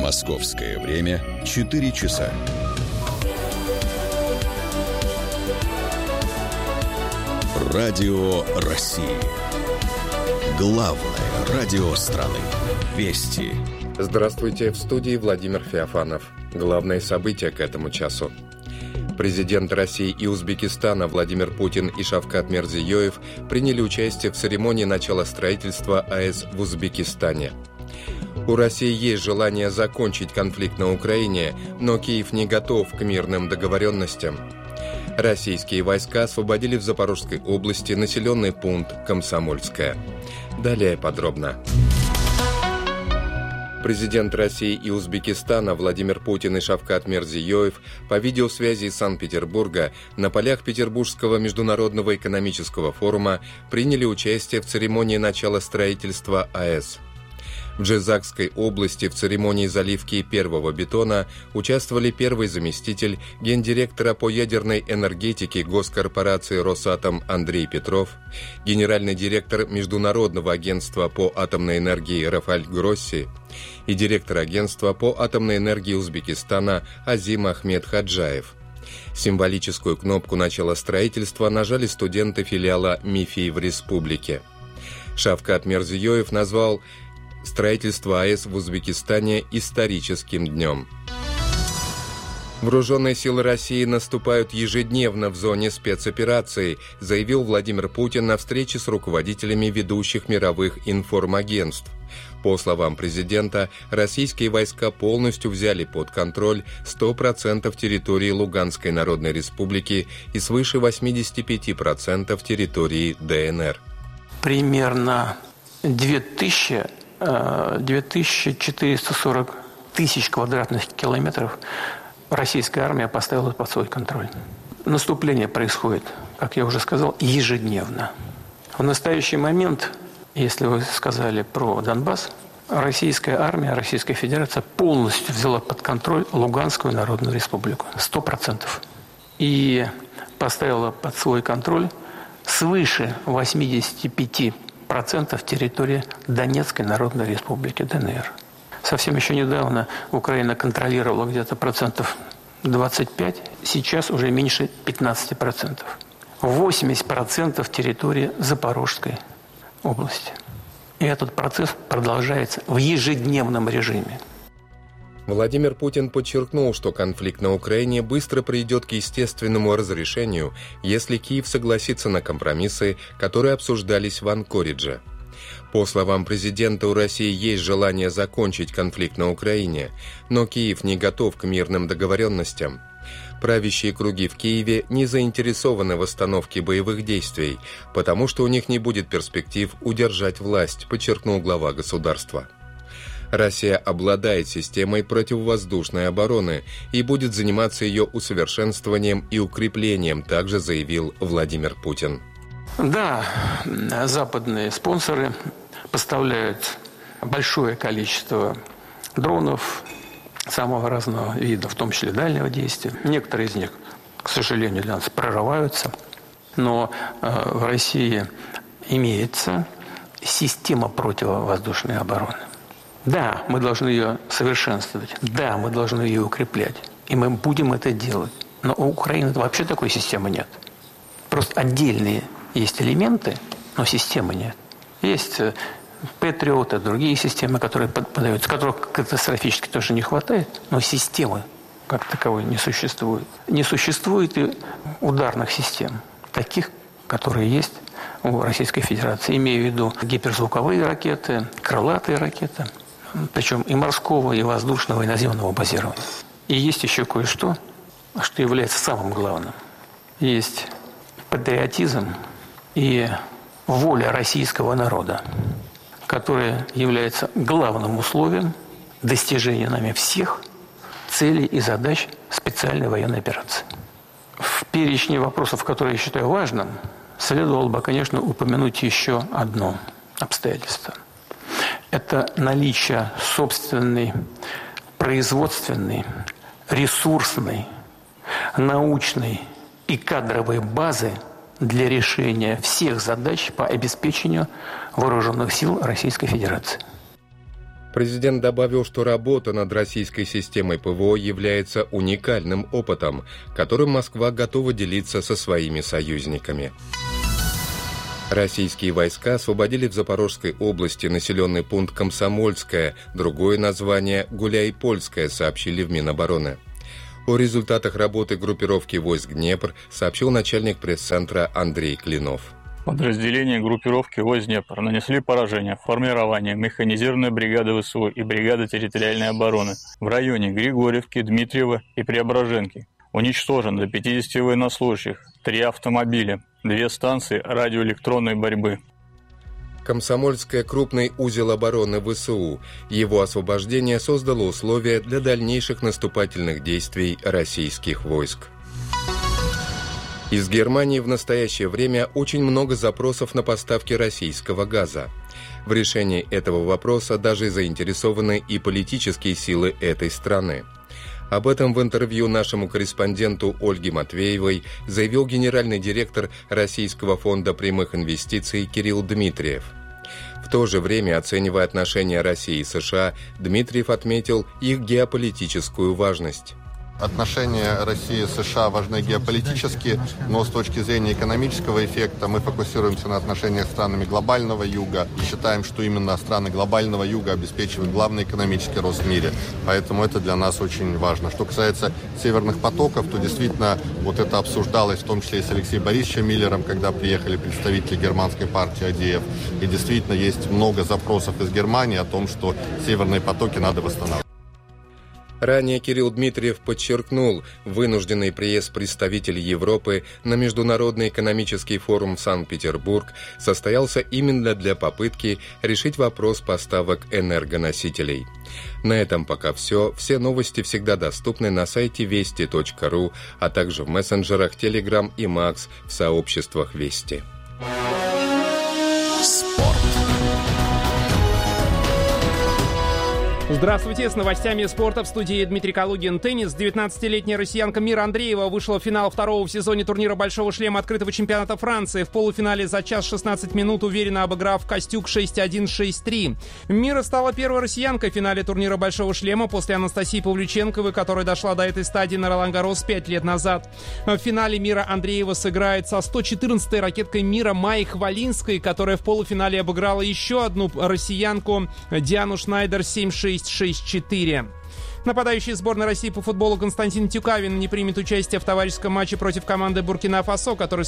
Московское время 4 часа. Радио России. Главное радио страны. Вести. Здравствуйте, в студии Владимир Феофанов. Главные события к этому часу. Президент России и Узбекистана Владимир Путин и Шавкат Мирзиёев приняли участие в церемонии начала строительства АЭС в Узбекистане. У России есть желание закончить конфликт на Украине, но Киев не готов к мирным договоренностям. Российские войска освободили в Запорожской области населенный пункт Комсомольское. Далее подробно. Президент России и Узбекистана Владимир Путин и Шавкат Мирзиёев по видеосвязи из Санкт-Петербурга на полях Петербургского международного экономического форума приняли участие в церемонии начала строительства АЭС. В Джизакской области в церемонии заливки первого бетона участвовали первый заместитель гендиректора по ядерной энергетике госкорпорации «Росатом» Андрей Петров, генеральный директор Международного агентства по атомной энергии Рафаэль Гросси и директор агентства по атомной энергии Узбекистана Азим Ахмед Хаджаев. Символическую кнопку начала строительства нажали студенты филиала МИФИ в республике. Шавкат Мирзиёев назвал строительство АЭС в Узбекистане историческим днем. Вооруженные силы России наступают ежедневно в зоне спецопераций, заявил Владимир Путин на встрече с руководителями ведущих мировых информагентств. По словам президента, российские войска полностью взяли под контроль 100% территории Луганской Народной Республики и свыше 85% территории ДНР. Примерно 2440 тысяч квадратных километров российская армия поставила под свой контроль. Наступление происходит, как я уже сказал, ежедневно. В настоящий момент, если вы сказали про Донбасс, российская армия, Российская Федерация полностью взяла под контроль Луганскую Народную Республику. 100%. И поставила под свой контроль свыше 85% территории Донецкой Народной Республики, ДНР. Совсем еще недавно Украина контролировала где-то 25%, сейчас уже меньше 15%. 80% территории Запорожской области. И этот процесс продолжается в ежедневном режиме. Владимир Путин подчеркнул, что конфликт на Украине быстро придет к естественному разрешению, если Киев согласится на компромиссы, которые обсуждались в Анкоридже. По словам президента, у России есть желание закончить конфликт на Украине, но Киев не готов к мирным договоренностям. Правящие круги в Киеве не заинтересованы в остановке боевых действий, потому что у них не будет перспектив удержать власть, подчеркнул глава государства. Россия обладает системой противовоздушной обороны и будет заниматься ее усовершенствованием и укреплением, также заявил Владимир Путин. Да, западные спонсоры поставляют большое количество дронов самого разного вида, в том числе дальнего действия. Некоторые из них, к сожалению, для нас прорываются. Но в России имеется система противовоздушной обороны. Да, мы должны ее совершенствовать. Да, мы должны ее укреплять. И мы будем это делать. Но у Украины вообще такой системы нет. Просто отдельные есть элементы, но системы нет. Есть Патриоты, другие системы, которые подаются, которых катастрофически тоже не хватает, но системы как таковой не существует. Не существует и ударных систем, таких, которые есть у Российской Федерации. Имею в виду гиперзвуковые ракеты, крылатые ракеты, причем и морского, и воздушного, и наземного базирования. И есть еще кое-что, что является самым главным. Есть патриотизм и воля российского народа, которая является главным условием достижения нами всех целей и задач специальной военной операции. В перечне вопросов, которые я считаю важным, следовало бы, конечно, упомянуть еще одно обстоятельство. Это наличие собственной производственной, ресурсной, научной и кадровой базы для решения всех задач по обеспечению вооруженных сил Российской Федерации. Президент добавил, что работа над российской системой ПВО является уникальным опытом, которым Москва готова делиться со своими союзниками. Российские войска освободили в Запорожской области населенный пункт Комсомольское, другое название Гуляйпольское, сообщили в Минобороны. О результатах работы группировки войск «Днепр» сообщил начальник пресс-центра Андрей Клинов. Подразделения группировки войск «Днепр» нанесли поражение в формировании механизированной бригады ВСУ и бригады территориальной обороны в районе Григорьевки, Дмитриева и Преображенки. Уничтожен до 50 военнослужащих, 3 автомобиля, 2 станции радиоэлектронной борьбы. Комсомольское – крупный узел обороны ВСУ. Его освобождение создало условия для дальнейших наступательных действий российских войск. Из Германии в настоящее время очень много запросов на поставки российского газа. В решении этого вопроса даже заинтересованы и политические силы этой страны. Об этом в интервью нашему корреспонденту Ольге Матвеевой заявил генеральный директор Российского фонда прямых инвестиций Кирилл Дмитриев. В то же время, оценивая отношения России и США, Дмитриев отметил их геополитическую важность. Отношения России и США важны геополитически, но с точки зрения экономического эффекта мы фокусируемся на отношениях с странами глобального юга и считаем, что именно страны глобального юга обеспечивают главный экономический рост в мире. Поэтому это для нас очень важно. Что касается северных потоков, то действительно вот это обсуждалось в том числе и с Алексеем Борисовичем Миллером, когда приехали представители германской партии АДФ. И действительно есть много запросов из Германии о том, что северные потоки надо восстанавливать. Ранее Кирилл Дмитриев подчеркнул, вынужденный приезд представителей Европы на Международный экономический форум в Санкт-Петербург состоялся именно для попытки решить вопрос поставок энергоносителей. На этом пока все. Все новости всегда доступны на сайте вести.ру, а также в мессенджерах Telegram и Max в сообществах Вести. Здравствуйте, с новостями спорта в студии Дмитрий Калугин. Теннис. 19-летняя россиянка Мира Андреева вышла в финал второго в сезоне турнира «Большого шлема» открытого чемпионата Франции. В полуфинале за час 16 минут уверенно обыграв Костюк 6-1, 6-3. Мира стала первой россиянкой в финале турнира «Большого шлема» после Анастасии Павлюченковой, которая дошла до этой стадии на Ролан-Гаррос 5 лет назад. В финале Мира Андреева сыграет со 114-й ракеткой мира Майей Хвалинской, которая в полуфинале обыграла еще одну россиянку Диану Шнайдер 7-6. 6-4. Нападающий сборной России по футболу Константин Тюкавин не примет участие в товарищеском матче против команды Буркина-Фасо, который